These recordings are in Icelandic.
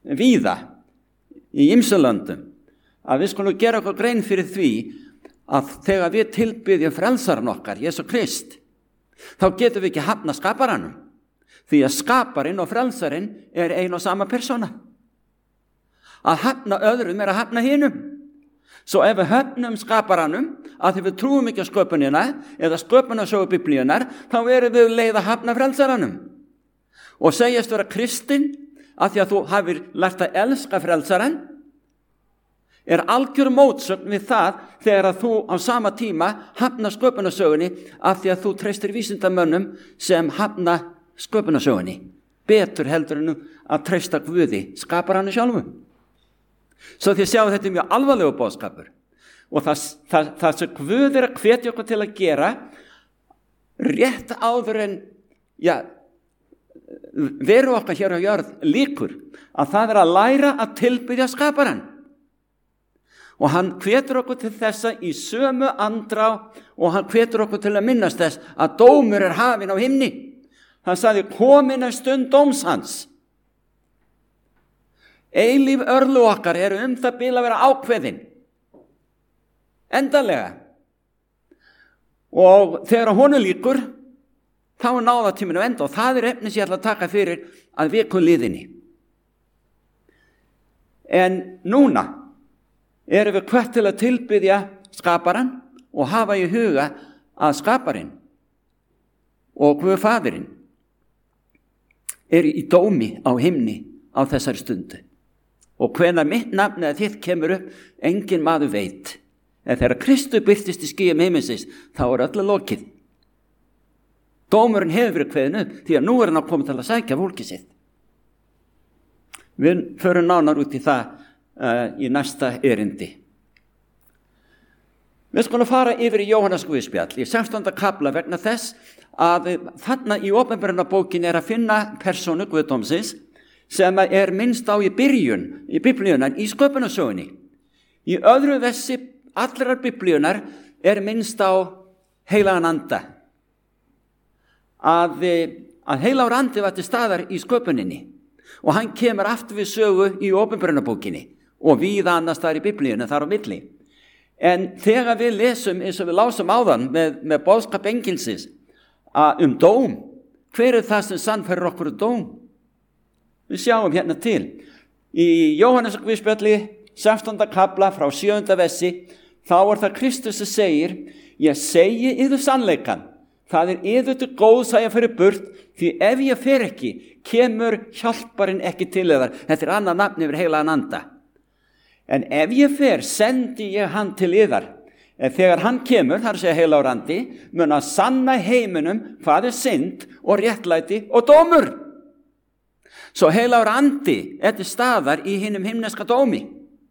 víða í ýmsum löndum, að við skulum gera okkur grein fyrir því að þegar við tilbiðjum frelsarann okkar, Jesú Krist, þá getum við ekki hafna skaparanum, því að skaparinn og frelsarinn er ein og sama persóna. Að hafna öðrum er að hafna hinum. Svo ef við höfnum skaparanum, að því við trúum ekki á sköpunina eða sköpunarsögu Biblíunnar, þá erum við leið að hafna frelsaranum. Og segjast vera kristinn, að því að þú hafir lært að elska frelsarann, er algjör mótsögn við það þegar að þú á sama tíma hafna sköpunarsögunni af því að þú treystir vísindamönnum sem hafna sköpunarsögunni betur heldur en að treysta Guði, skaparannu sjálfu. Svo þið sjáu þetta mjög alvarlegu boðskapur og það sem Guð að hvetja okkur til að gera rétt áður en veru okkar hér á jörð líkur, að það að læra að tilbiðja skaparann. Og hann hvetur okkur til þessa í sömu andrá og hann hvetur okkur til að minnast þess að dómur er hafinn á himni. Hann sagði, komin er stund dóms hans. Eilíf örlög okkar eru það bil að vera ákveðin. Endanlega. Og þegar honum líkur, þá er náðatíminu enda og það er efni sem ég ætla að taka fyrir að viku liðinni. En núna erum við hvött til að tilbiðja skaparann og hafa í huga að skaparinn og Guð faðirinn er í dómi á himni á þessari stundu. Og hvenær mitt nafn eða þitt kemur upp, engin maður veit. En þegar Kristur birtist í skýjum himinsins, þá er öllu lokið. Dómurinn hefur verið kveðinn upp, því að nú er hann að koma til að sækja fólkið sitt. Við förum nánar út í það í næsta erindi. Við skulum fara yfir í Jóhannes Guðspjall í 16. kafla vegna þess að þarna í Opinberunarbókinni er að finna persónu Guðdómsins sem er minnst á í byrjun í Biblíunnar í sköpunarsögunni. Í öðru versi allrar Biblíunnar er minnst á heilagan anda. Að heilagur andi var til staðar í sköpuninni og hann kemur aftur við sögu í Opinberunarbókinni og víða annars þar í Biblíunni þar á milli. En þegar við lesum eins og við lásum áðan með boðskap engilsins dóm, hver er það sem sannfærir okkur dóm? Við sjáum hérna til. Í Jóhannes Guðspjalli 16. kafla frá 7. versi, þá er það Kristus sem segir, ég segi yður sannleikann, það er yður til góðs að ég fari burt, því ef ég fer ekki, kemur hjálparinn ekki til yðar. Þetta er annað nafn yfir heilagan anda. En ef ég fer, sendi ég hann til yðar. En þegar hann kemur, þar segja heilagur andi, mun að sanna heiminum hvað er synd og réttlæti og dómur. Svo heilagur andi er til staðar í hinum himneska dómi.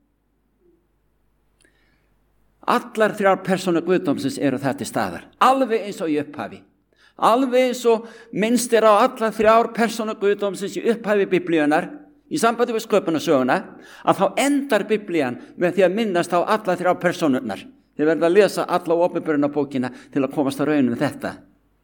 Allar þrjár persónur Guðdómsins eru það til staðar, alveg eins og í upphafi. Alveg eins og minnst er á allar þrjár persónur Guðdómsins í upphafi Biblíunnar, í sambandi við sköpunarsöguna, að þá endar Biblían með því að minnast á alla þrjár persónurnar. Þið verða að lesa alla Opinberunarbókina til að komast á raun með þetta.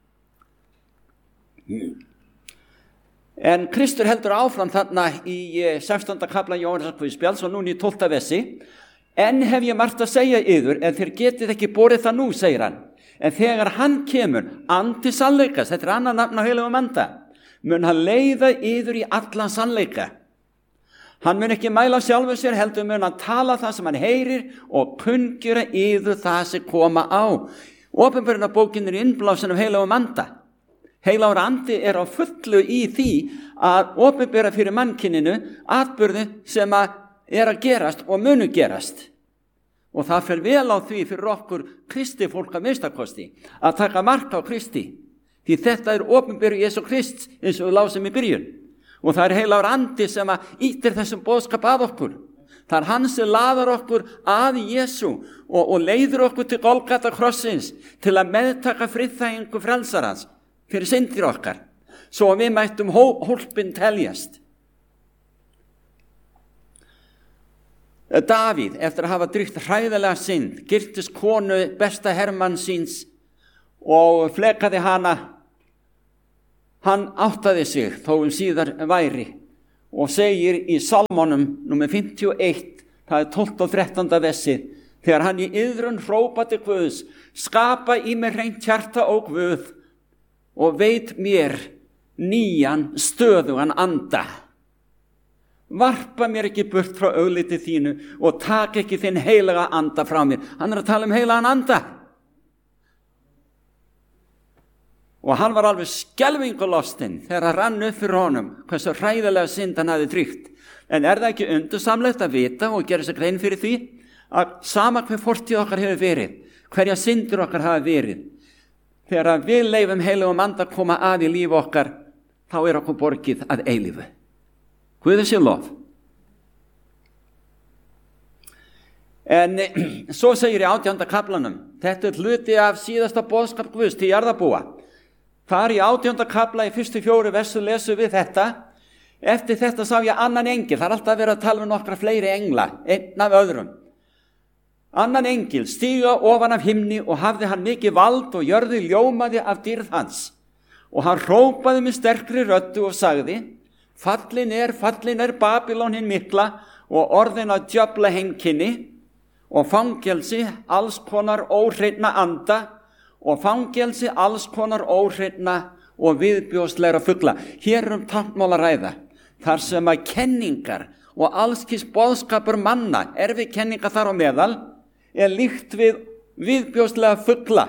En Kristur heldur áfram þarna í 16. kafla Jóhannes Guðspjalls og núna í 12. versi. En hef ég margt að segja yður, en þér getið ekki borið það nú, segir hann. En þegar hann kemur, andi sannleikas, þetta er annað nafn á heilagum anda, mun hann leiða yður í allan sannleika. Hann mun ekki mæla sjálfur sér, heldur mun hann tala það sem hann heyrir og kunngjöra yður það sem koma á. Opinberunarbókin er innblásin af heilagum anda. Heilagur andi er á fullu í því að opinbera fyrir mannkyninu atburði sem er að gerast og munu gerast. Og það fer vel á því fyrir okkur Kristi fólk að minnstakosti að taka mark á Kristi. Því þetta er opinberu Jesú Krist eins og við lásum í byrjun. Og það er heilagur andi sem ýtir þessum boðskap að okkur. Það er hann sem laðar okkur að Jesú og leiðir okkur til Golgata krossins til að meðtaka friðþægingu frelsarans fyrir syndir okkar, svo að við mættum hólpin teljast. Davíð, eftir að hafa drygt hræðilega synd, girtist konu besta hermann síns og flekaði hana. Hann áttaði sig þó síðar væri og segir í Salmonum númer 51, það 12 og 13 versi, þegar hann í iðrun hrópa til Guðs, skapa í mér hreint hjarta, ó Guð, og veit mér nýjan stöðugan anda. Varpa mér ekki burt frá augliti þínu og tak ekki þinn heilaga anda frá mér. Hann að tala heilagan anda. Og hann var alveg skelfingulostinn þegar hann rann upp fyrir honum hversu hræðilega synd hann hafði tryggt. En það ekki undursamlegt að vita og gera sér grein fyrir því að sama hver fortíð okkar hefur verið, hverja syndir okkar hafa verið, þegar við leifum heilagum anda að koma að í lífi okkar, þá okkur borgið að eilífu. Guði sé lof. En svo segir í 18. kaflanum, þetta hluti af síðasta boðskap Guðs til jarðarbúa. Þar í 18. kafla í fyrstu 4 versu lesum við þetta. Eftir þetta sá ég annan engil. Það alltaf verið að tala um nokkra fleiri engla, einn af öðrum. Annan engil stíga ofan af himni og hafði hann mikið vald og jörði ljómaði af dýrð hans. Og hann hrópaði með sterkri röddu og sagði, fallin er Babylon hinn mikla og orðin að djöfla heimkynni og fangelsi alls konar óhreinna anda og fangelsi alls konar óhreinna og viðbjóðslegra fugla. Hér táknmál að ræða, þar sem að kenningar og allskis boðskapur manna, við kenningar þar á meðal, líkt við viðbjóðslega fugla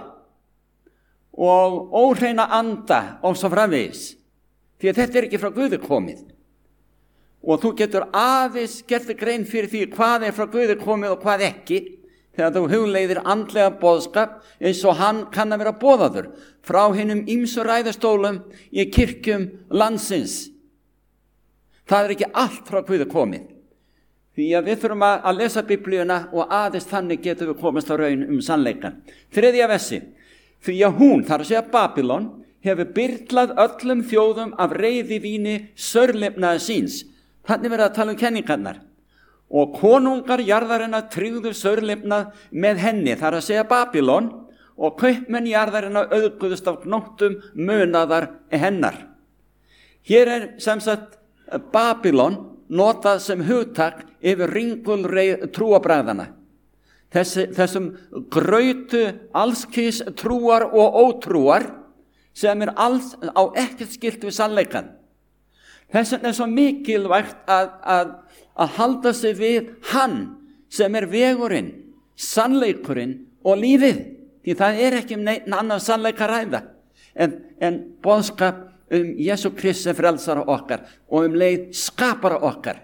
og óhreina anda og svo framvegis. Því að þetta ekki frá Guði komið. Og þú getur aðeins gert grein fyrir því hvað frá Guði komið og hvað ekki, þegar þú hugleiðir andlega boðskap eins og hann kann að vera boðaður frá hinum ýmsu ræðustólum í kirkjum landsins. Það ekki allt frá Guði komið. Því að við þurfum að lesa Biblíuna og aðeins þannig getum við komast á raun sannleikan. 3. versi. Því að hún, þar að segja Babylon, hefur byrlað öllum þjóðum af reiðivíni saurlifnaðar síns. Þannig verið að tala um kenningarnar. Og konungar jarðarinnar tryggðu saurlifnað með henni, þar að segja Babylon, og kaupmenn jarðarinnar auðguðust af gnóttum munaðar hennar. Hér sem sagt Babylon notað sem hugtak yfir ringulreið trúarbragðana. Þessum grautu allskis trúar og ótrúar sem alls á ekkert skylt við sannleikan. Þess vegna svo mikilvægt að halda sig við hann sem vegurinn, sannleikurinn og lífið. Því það ekki neinn annan sannleika ræða en boðskap Jesú Kristi frelsara okkar og leið skapara okkar.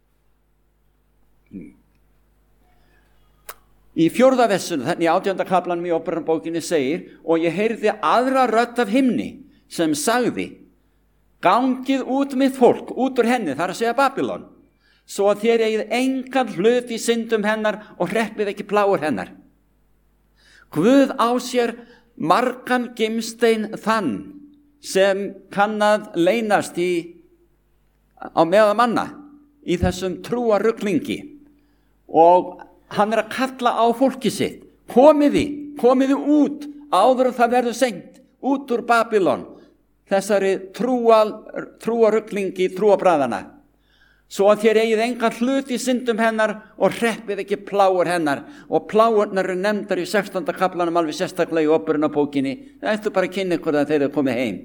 Í 4. versinu, þannig í 18. kaflanum í Óperubókinni segir, og ég heyrði aðra rödd af himni sem sagði, gangið út mitt fólk, út úr henni, þar að segja Babylon, svo að þér eigið engan hlut í syndum hennar og hreppið ekki plágur hennar. Guð á sér margan gimstein þann sem kann að leynast á meðal manna í þessum trúarruglingi, og hann að kalla á fólki sitt, komiði út áður það verður seint, út úr Babylon, þessari trúarruglingi trúarbræðana, svo að þér eigið engan hlut í syndum hennar og hreppið ekki plágur hennar. Og plágurnar nefndar í 16. kaflanum alveg sérstaklega í Óperubókinni. Það ættu bara að kynna ykkur að þeir komið heim.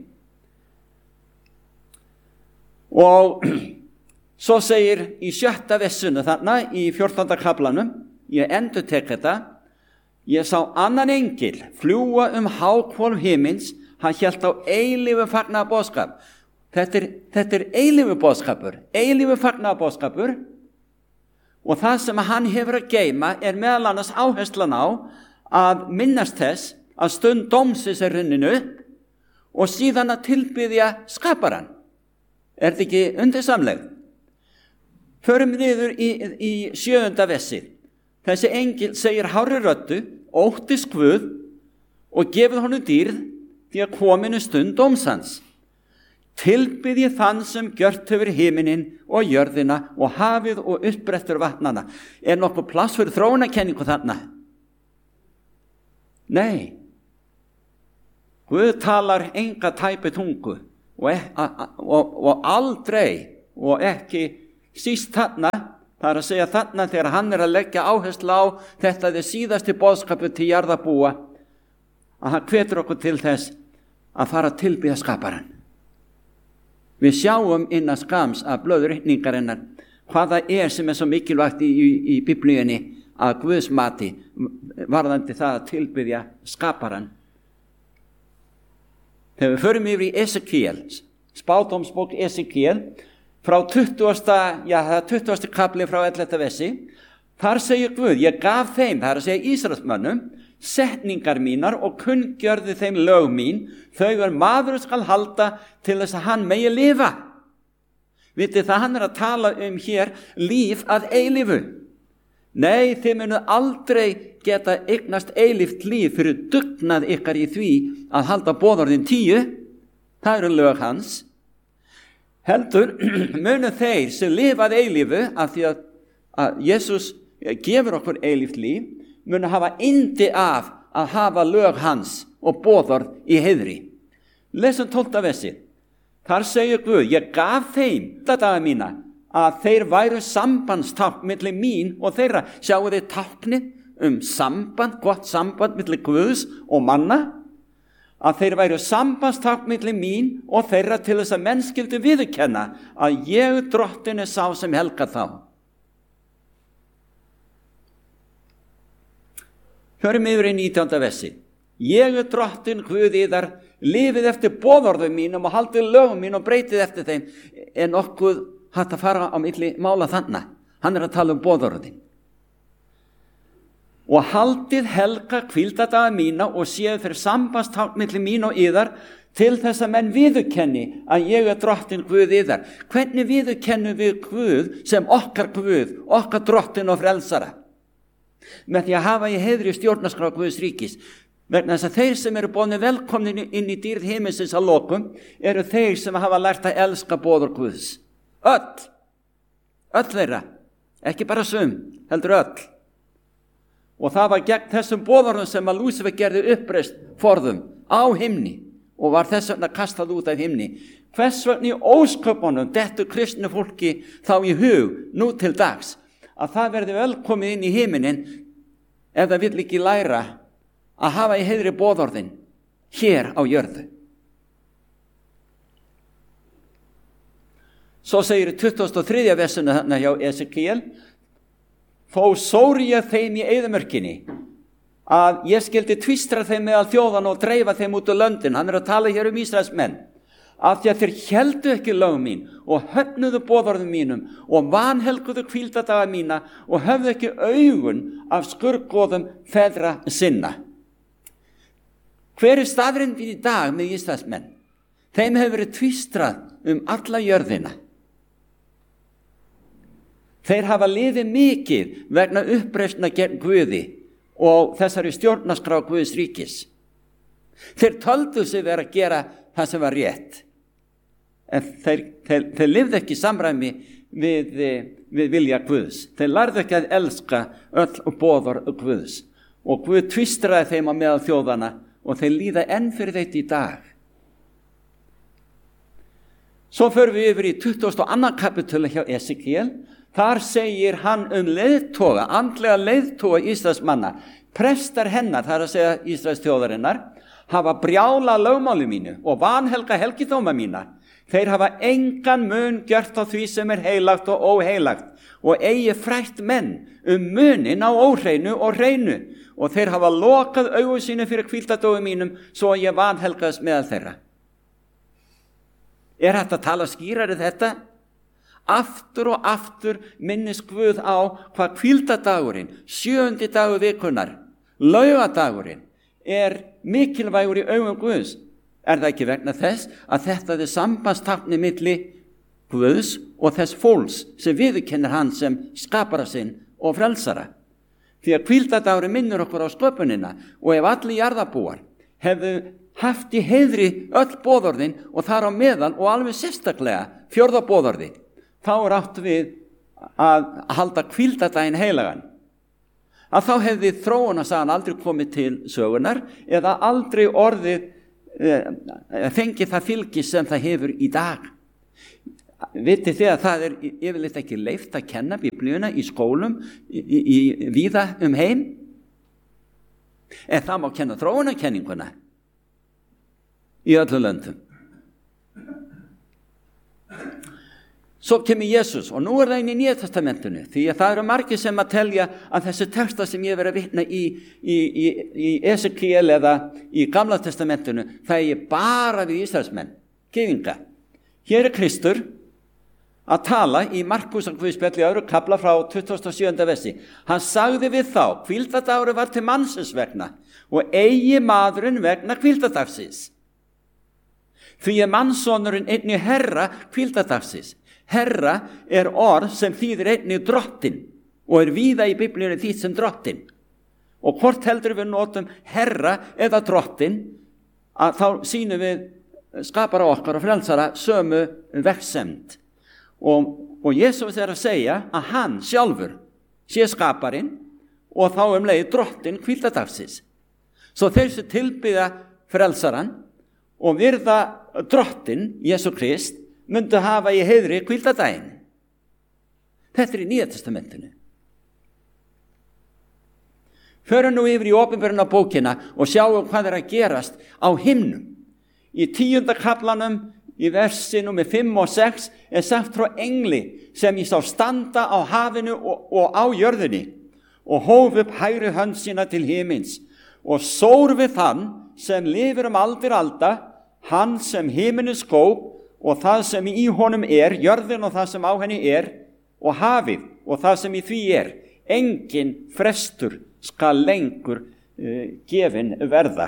Og svo segir í 7. versinu þarna í 14. kaflanum, ég endurtek þetta, ég sá annan engil fljúga háhvolf himins, hann hélt á eilífu fagnaðarboðskap. Þetta eilífu boðskapur, eilífu fagnaðarboðskapur, og það sem hann hefur að geyma meðal annars áherslan á að minnast þess að stund dómsins runninu og síðan að tilbiðja skaparan. Þetta ekki undursamleg? Förum niður í 7. versið. Þessi engil segir hárri röddu, óttist Guð og gefið honum dýrð því að kominu stund dómsans. Tilbiðji þann sem gjört hefur himinin og jörðina og hafið og uppbrettur vatnana. Nokkuð pláss fyrir þróunarkenningu þarna? Nei. Guð talar enga tæpi tungu og aldrei og ekki síst þarna, það að segja þarna þegar hann að leggja áherslu á þetta síðasti boðskapur til jarðarbúa, að hann hvetur okkur til þess að fara að tilbiðja skaparann. Við sjáum innan skams af blöðurreikningarinnar hvað það sem svo mikilvægt í Biblíunni að Guðs mati varðandi það að tilbiðja skaparann. Þegar við förum yfir í Esekiel, spádómsbók Esekiel, frá 20. kapli frá 11. versi, þar segir Guð, ég gaf þeim, það að segja Ísraelsmönnum, setningar mínar og kunngjörði þeim lög mín, þau maður skal halda til þess að hann megi lifa. Vitið það, hann að tala hér líf að eilífu. Nei, þið munu aldrei geta eignast eilíft líf fyrir dugnað ykkar í því að halda boðorðin 10, það lög hans. Heldur munu þeir sem lifa að eilífu, af því að Jesús gefur okkur eilíft líf, munu hafa yndi af að hafa lög hans og boðorð í heiðri. Lesum 12. versi. Þar segir Guð, ég gaf þeim daga mína að þeir væru sambandstákn milli mín og þeirra. Sjáu þið táknið samband, gott samband milli Guðs og manna, að þeir væru sambandstákn milli mín og þeirra til þess að menn skyldu viðurkenna að ég drottinn sá sem helgar þá. Hörum yfir í 19. versi. Ég drottinn Guð yðar, lifið eftir boðorðum mínum og haldið lögum mín og breytið eftir þeim. Nokkuð hægt að fara á milli mála þannig. Hann að tala boðorðin. Og haldið helga hvíldadaga mína og séu fyrir sambandstákn milli mín og yðar til þess að menn viðurkenni að ég drottinn Guð yðar. Hvernig viðurkennum við Guð sem okkar Guð, okkar drottinn og frelsara? Með því að hafa í heiðri stjórnarskrá Guðs ríkis. Vegna þess að þeir sem eru boðnir velkomnir inn í dýrð himinsins að lokum eru þeir sem hafa lært að elska boðorð Guðs. Öll þeirra, ekki bara sum, heldur öll. Og það var gegn þessum boðorðum sem að Lúsífer gerði uppreist forðum á himni og var þess vegna kastað út af himni. Hvers vegna í ósköpunum dettur kristnu fólki þá í hug nú til dags að það verði velkomið inn í himinin ef það vill ekki læra að hafa í heiðri boðorðin hér á jörðu. Svo segir í 23. versinu þarna hjá Esekiel, þó sóri ég þeim í eyðimörkinni að ég skyldi tvístra þeim meðal þjóðan og dreifa þeim út á löndin. Hann að tala hér Ísraelsmenn. Af því að þeir héldu ekki lög mín og höfnuðu boðorðum mínum og vanhelguðu hvíldadaga mína og höfðu ekki augun af skurðgoðum feðra sinna. Hver staðurinn í dag með Ísraelsmenn? Þeim hefur verið tvístrað alla jörðina. Þeir hafa liðið mikið vegna uppreisna gegn Guði og þessari stjórnarskrá Guðs ríkis. Þeir töldu sig vera að gera það sem var rétt. En þeir lifðu ekki í samræmi við vilja Guðs. Þeir lærðu ekki að elska öll boðorð Guðs. Og Guð tvístraði þeim á meðal þjóðana og þeir líða enn fyrir þetta í dag. Svo förum við yfir í 22. kapitúli hjá Esekiel. Þar segir hann leiðtoga, andlega leiðtoga Ísraelsmanna. Prestar hennar, það að segja Ísraels þjóðarinnar, hafa brjála lögmáli mínu og vanhelga helgidóma mína. Þeir hafa engan mun gjört á því sem heilagt og óheilagt og eigi frætt menn munin á óhreinu og hreinu og þeir hafa lokað augu sínu fyrir hvíldadói mínum svo að ég vanhelgaðist meðal þeirra. Hægt að tala skýrari þetta? Aftur og aftur minnist Guð á hvað hvíldadagurinn, 7. dagur vikunar, laugadagurinn, mikilvægur í augum Guðs. Það ekki vegna þess að þetta sambandstákni milli Guðs og þess fólks sem viðurkennir hann sem skapara sinn og frelsara? Því að hvíldadagurinn minnir okkur á sköpunina og ef allir jarðarbúar hefðu haft í heiðri öll boðorðin og þar á meðal og alveg sérstaklega 4. boðorði, þá átt við að halda hvíldadaginn heilagan. Að þá hefði þróunarsagan aldrei komið til sögunar eða aldrei orðið fengið það fylgi sem það hefur í dag. vitið þið að það yfirleitt ekki leyft að kenna Biblíuna í skólum víða heim? En það má kenna þróunarkenninguna í öllum löndum. Svo kemur Jesus og nú það inn í Nýja testamentinu, því að það eru margir sem að telja að þessi texta sem ég verið að vitna í Esekiel eða í Gamla testamentinu, það bara við Ísraelsmenn, gyðinga. Hér Kristur að tala í Markús og Guðspjalli öðru kafla frá 27. versi. Hann sagði við þá, hvíldadagur var til mannsins vegna og eigi maðurinn vegna hvíldadagsins. Því mannssonurinn einnig herra hvíldadagsins. Herra orð sem þýðir einnig drottin og víða í Biblíunni þýtt sem drottin. Og hvort heldur við notum herra eða drottin, að þá sýnum við skapara okkar og frelsara sömu vegsemd. Og Jesus að segja að hann sjálfur sé skaparinn og þá leið drottin hvíldadagsins. Svo þeir sem tilbiðja frelsaran og virða drottin, Jesú Krist, myndu hafa í heiðri hvíldadaginn. Þetta í Nýja testamentinu. Förum nú yfir í Opinberunarbókina og sjáum hvað að gerast á himnum. Í 10. kaflanum, í versi númer 5 og 6, sagt frá engli sem ég sá standa á hafinu og á jörðinni og hóf upp hægri hönd sína til himins og sór við þann sem lifir aldir alda, hann sem himinu skóp og það sem í honum jörðin og það sem á henni og hafið og það sem í því engin frestur skal lengur gefin verða.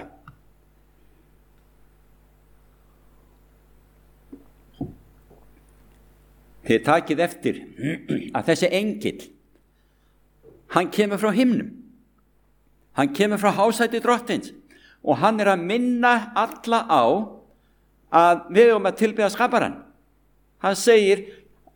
Þið takið eftir að þessi engill, hann kemur frá himnum, hann kemur frá hásæti drottins og hann að minna alla á að við að tilbiðja skaparann. Hann segir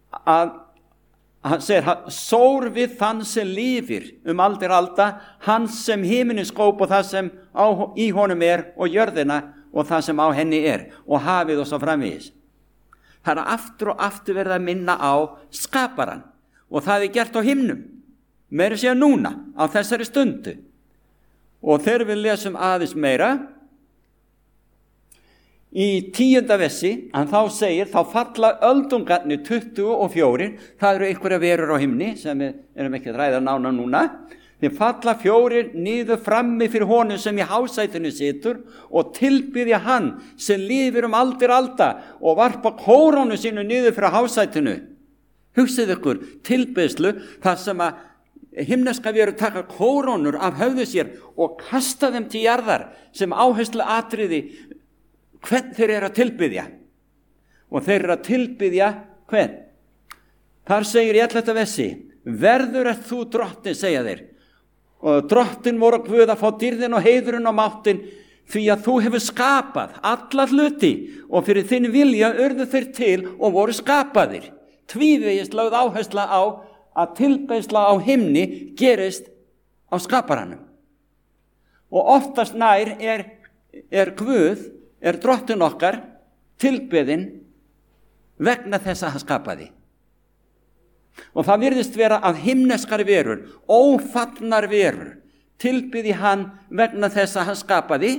sór við þann sem lifir aldir alda, hann sem himinu skóp og það sem í honum og jörðina og það sem á henni og hafið og svo framvegis. Það aftur og aftur verið að minna á skaparann og það gert á himnum, meira sér núna á þessari stundu. Og þegar við lesum aðeins meira, í 10. versi, hann þá segir, þá falla öldungarnir 24, það eru einhverja verur á himni, sem við erum ekki að ræða nána núna, þeir falla 4 niður frammi fyrir honum sem í hásætinu situr og tilbiðja hann sem lifir aldir alda og varpa kórónu sínu niður fyrir hásætinu. Hugsið ykkur tilbiðslu þar sem að himneska verur taka kórónur af höfðu sér og kasta þeim til jarðar sem áherslu atriði hvern þeir að tilbiðja. Og þeir að tilbiðja hvern? Þar segir í 11. versi, verður þú drottin, segja þeir. Og drottin voru Guð að fá dýrðin og heiðurinn og máttin því að þú hefur skapað alla hluti og fyrir þinn vilja urðu þeir til og voru skapaðir. Tvívegis lögð áhersla á að tilbeiðsla á himni gerist á skaparanum. Og oftast nær Guð, drottin okkar, tilbeðin vegna þess að hann skapaði. Og það virðist vera að himneskar verur, ófallnar verur, tilbiði hann vegna þess að hann skapaði.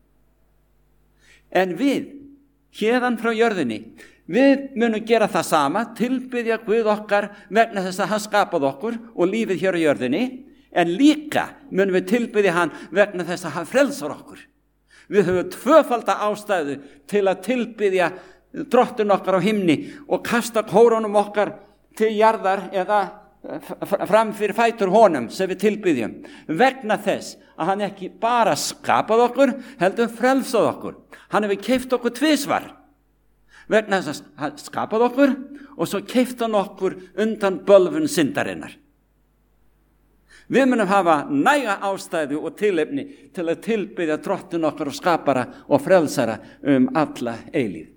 En við, hérðan frá jörðinni, við munum gera það sama, tilbiðja Guð okkar vegna þess að hann skapaði okkur og lífið hér á jörðinni, en líka munum við tilbiðja hann vegna þess að hann frelsar okkur. Við höfum tvöfalda ástæðu til að tilbiðja drottin okkar á himni og kasta kórónum okkar til jarðar eða fram fyrir fætur honum sem við tilbiðjum vegna þess að hann ekki bara skapað okkur, heldur frelsað okkur. Hann hefur keypt okkur tvisvar vegna þess að hann skapað okkur og svo keypt hann okkur undan bölvun syndarinnar. Við munum hafa næga ástæðu og tilefni til að tilbiðja drottin okkar og skapara og frelsara alla eilíð.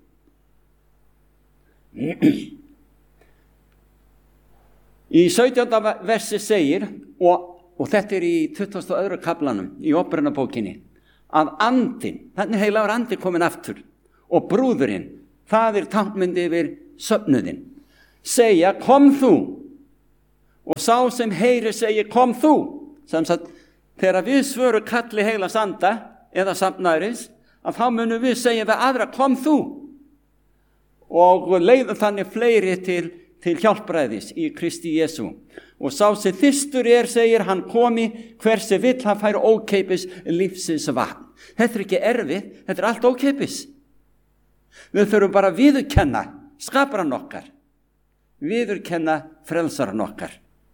Í 17. versi segir, og þetta í 22. kaflanum í Opinberunarbókinni, að andinn, þannig heilagur andinn komin aftur og brúðurinn, það táknmynd yfir söfnuðinn. segja kom þú, og sá sem heyrir segir kom þú. Sem sagt, þegar við svörum kalli heilans anda eða samnæris, að þá munum við segja við aðra kom þú, og leiðum þannig fleiri til hjálpræðis í Kristi Jesú. Og sá sem þyrstur segir hann komi, hver sem vill hann fær ókeipis lífsins vatn. Þetta ekki erfið, þetta allt ókeipis. Við þurfum bara að viðurkenna skaparann okkar, viðurkenna frelsarann okkar.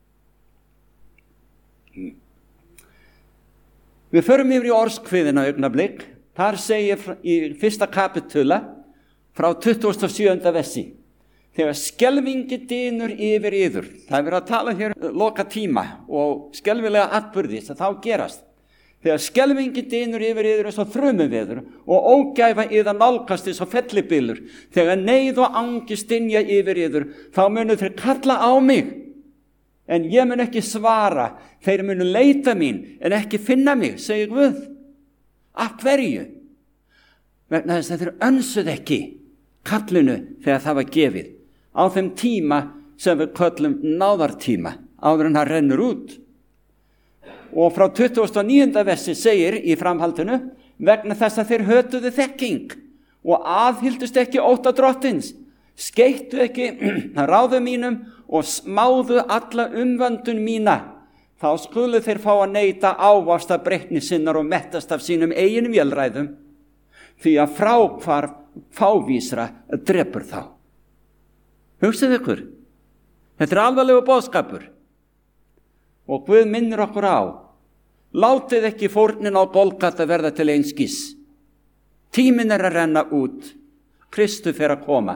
Við förum yfir í orðskviðina augnablik. Þar segir í 1. kapitula frá 27. versi: þegar skelfingi dynur yfir yður. Það er verið að tala hér loka tíma og skelfilega atburði sem þá gerast. Þegar skelfingi dynur yfir yður eins og þrumuveður og ógæfa yðar nálgast eins og fellibylur, þegar neyð og angist dynja yfir yður, þá munu þeir kalla á mig, en ég mun ekki svara. Þeir munu leita mín en ekki finna mig, segir Guð. Af hverju? Vegna þess að þeir önsuðu ekki kallinu þegar það var gefið, á þeim tíma sem við köllum náðartíma, áður en það rennur út. Og frá 29. versi segir í framhaldinu: vegna þess að þeir hötuðu þekking og aðhyldust ekki ótta drottins, skeittu ekki ráðum mínum og smáðu alla umvöndun mína, þá skulu þeir fá að neyta ávasta breytni sinnar og mettast af sínum eigin vélræðum, því að fráhvarf fávísra drepur þá. Hugsið ykkur, þetta alvarlegu boðskapur, og Guð minnir okkur á: látið ekki fórnin á Golgata verða til einskis. Tíminn að renna út, Kristur fer að koma.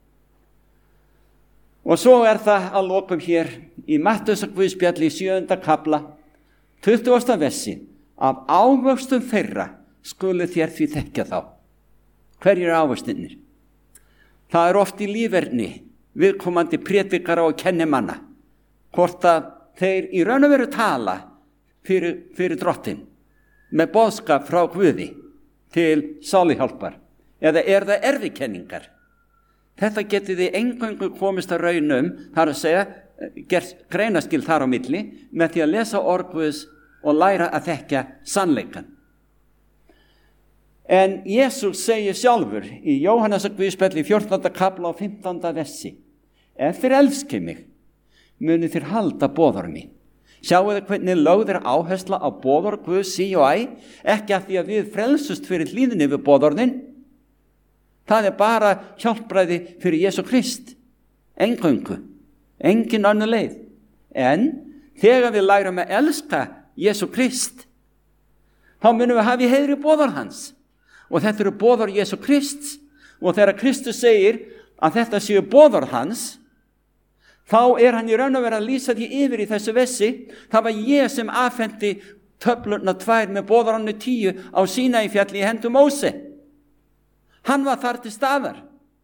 Og svo það að lokum hér í Matteusarguðspjalli í 7. kapla 20. versi: af ávöxtum þeirra skulu þér því þekkja þá. Hverjir ávöxtinir? Það oft í líferni viðkomandi prédikara og kennimanna, hvort að þeir í raun og veru tala fyrir drottin með boðskap frá Guði til sálihjálpar, eða það erfikenningar. Þetta getið þið eingöngu komist að raunum, þar að segja, gert greinaskil þar á milli, með því að lesa orð Guðs og læra að þekkja sannleikan. En Jesús segir sjálfur í Jóhannesarguðspjalli 14. kapla og 15. versi: ef þér elskið mig, munu þér halda boðorð mín. Sjáu þið hvernig lögð áhersla á boðorð Guðs sí og æ, ekki að því að við frelsust fyrir hlýðinni við boðorðin. Það bara hjálpræði fyrir Jesú Krist, eingöngu, engin önnur leið. En þegar við lærum að elska Jesú Krist, þá munum við hafa í heiðri boðorð hans. Og þetta eru boðorð Jesú Krist. Og þegar Kristus segir að þetta séu boðorð hans, þá hann í raun og veru að lýsa því yfir í þessu versi: það var ég sem afhenti töflurnar 2 með boðorðinu 10 á Sínaífjalli í hendur Móse. Hann var þar til staðar.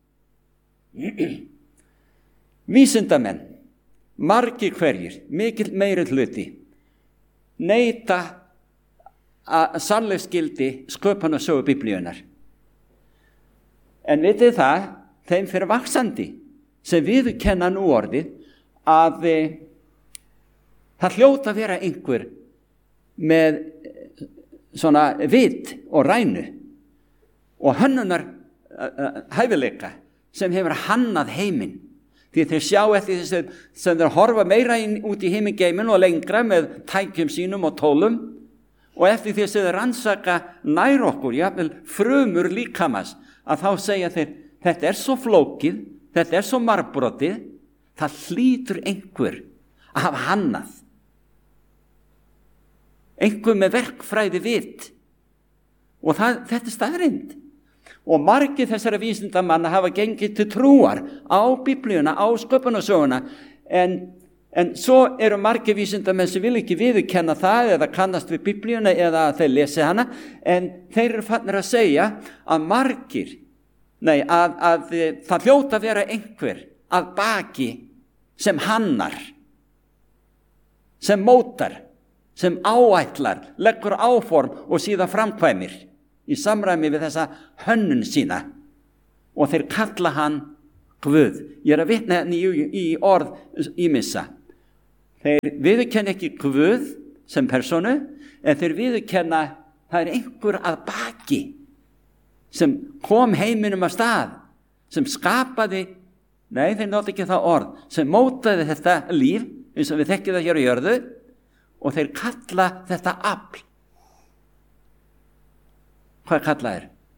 Vísindamenn, margir hverjir, mikill meiri hluti, neita að sannleiksgildi sköpunarsögu Biblíunnar. En vitið það, þeim fer vaxandi sem viðurkenna nú orðið að það hljóta að vera einhver með svona vit og rænu og hönnunar hæfileika sem hefur hannað heiminn. Því þeir sjá eftir þess sem þeir horfa meira út í himingeiminn og lengra með tækjum sínum og tólum, og eftir því sem þeir rannsaka nær okkur, jafnvel frumur líkamans, að þá segja þeir: þetta svo flókið, þetta svo margbrotið, það hlýtur einhver að hafa hannað. Einhver með verkfræði vit. Og þetta staðreynd. Og margir þessara vísindamanna hafa gengið til trúar á Biblíuna, á sköpunarsöguna, en svo eru margir vísindamenn sem vil ekki viðurkenna það eða kannast við Biblíuna eða að þeir lesi hana, en þeir eru farnir að segja að að það hljóta að vera einhver að baki sem hannar, sem mótar, sem áætlar, leggur áform og síðan framkvæmir í samræmi við þessa hönnun sína, og þeir kalla hann Guð. Ég að vitna í orð ýmissa. Þeir viðurkenna ekki Guð sem persónu, en þeir viðurkenna það einhver að baki sem kom heiminum af stað, sem skapaði, nei þeir nota ekki það orð, sem mótaði þetta líf, eins og við þekkjum það hér á jörðu, og þeir kalla þetta afl. Hvað kalla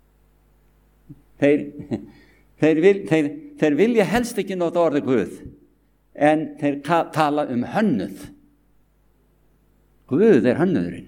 þeir vilja helst ekki nota orðið Guð, en þeir tala hönnuð. Guð hönnuðurinn.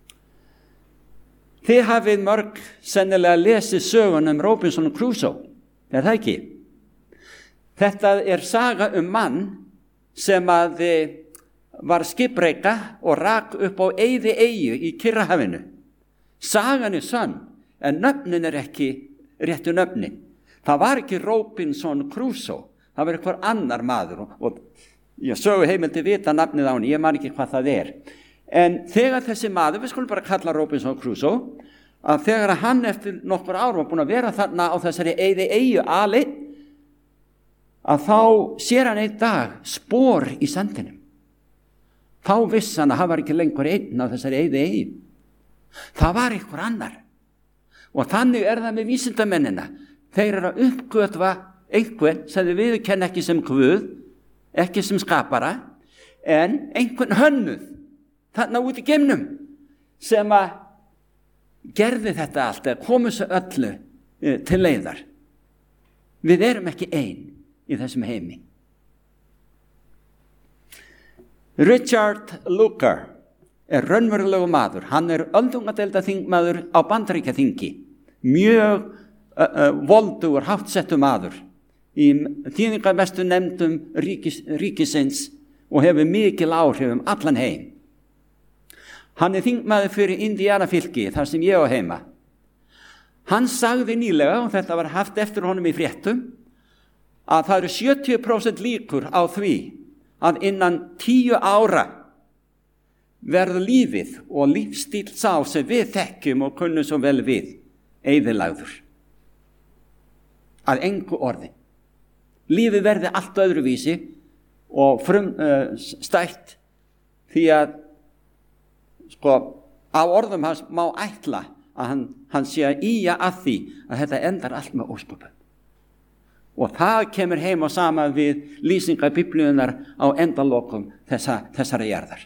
Þið hafið mörg sennilega lesið sögun Robinson Crusoe, það ekki? Þetta saga mann sem var skipbreyta og rak upp á eyðieyju í Kyrrahafinu. Sagan sönn, en nöfnin ekki réttu nöfnin. Það var ekki Robinson Crusoe, það var einhver annar maður og ég sögu heimildi vita nafnið á hann, ég man ekki hvað það En þegar þessi maður, við skulum bara kalla Robinson Crusoe, að þegar hann eftir nokkur ár var búin að vera þarna á þessari eyðieyju aleinn, að þá sér hann einn dag spor í sandinum. Þá vissi hann að hann var ekki lengur einn á þessari eyðieyju. Það var einhver annar. Og þannig það með vísindamennina. Þeir að uppgötva einhvern sem þið viðurkenna ekki sem Guð, ekki sem skapara, en einhvern hönnuð, þarna út í geimnum, sem að gerði þetta allt, komu svo öllu til leiðar. Við ekki ein í þessum heimi. Richard Lugar raunverulegu maður. Hann öldungadeildarþingmaður á Bandaríkjaþingi. Mjög voldugur, háttsettur maður í þýðingarmestu nefndum ríkisins og hefur mikil áhrif allan heim. Hann þingmaður fyrir Indiana fylki, þar sem ég á heima. Hann sagði nýlega, og þetta var haft eftir honum í fréttum, að það 70% líkur á því að innan 10 ára verður lífið og lífstíl sá sem við þekkjum og kunnum svo vel við, eyðilagður. Að engu orði. Lífið verði allt öðruvísi og stætt því að á orðum hans má ætla að hann sé að ýja að því að þetta endar allt með ósköpum. Og það kemur heim og sama við lýsingar Biblíunnar á endalokum þessara jarðar.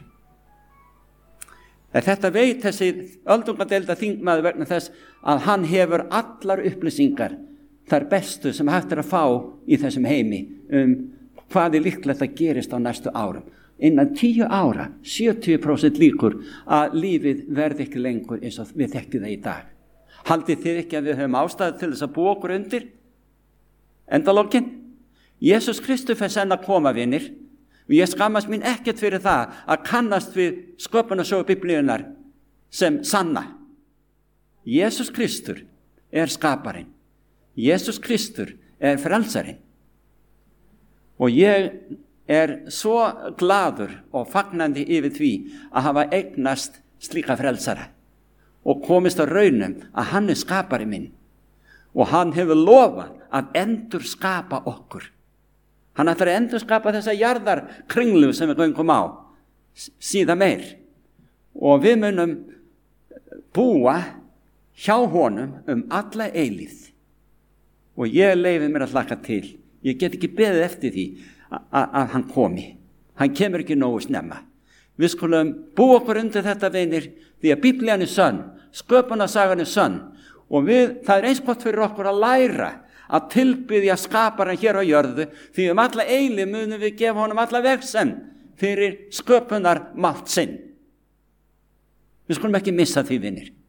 Þetta veit þessi öldungadeildarþingmaður vegna þess að hann hefur allar upplýsingar, þær bestu sem hægt að fá í þessum heimi hvað líklegt að gerist á næstu árum. Innan 10 ára, 70% líkur að lífið verði ekki lengur eins og við þekkjum það í dag. Haldið þið ekki að við höfum ástæðu til þess að búa okkur undir? Endalokin? Jesús Kristus senn að koma, vinir, og ég skammast mín ekkert fyrir það að kannast við sköpunarsögu Biblíunnar sem sanna. Jesús Kristur skaparinn. Jesús Kristur frelsarinn. Og ég svo gladur og fagnandi yfir því að hafa eignast slíka frelsara og komist á raunum að hann skapari minn og hann hefur lofað að endur skapa okkur. Hann ætlar að endur skapa þessa jarðarkringlu sem við göngum á síðan meir og við munum búa hjá honum alla eilífð og ég leyfi mér að hlakka til. Ég get ekki beðið eftir því að hann komi. Hann kemur ekki nógu snemma. Við skulum búa okkur undir þetta, vinir, því að Biblían sönn, sköpunarsagan sönn og það eins gott fyrir okkur að læra að tilbiðja skaparan hér á jörðu því alla eilífð munum við gefa honum alla vegsemd fyrir sköpunarmátt sinn. Við skulum ekki missa því, vinir.